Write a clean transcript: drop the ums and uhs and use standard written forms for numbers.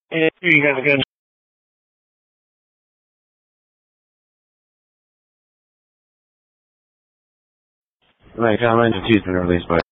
And here you guys again. My comments have been released by